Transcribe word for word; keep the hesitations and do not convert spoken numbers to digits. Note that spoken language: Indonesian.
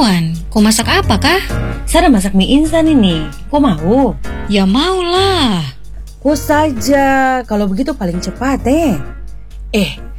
sarapan. Kau masak apa kah? Sarah masak mie instan ini. Kau mau? Ya maulah. Kau saja. Kalau begitu paling cepat eh. Eh,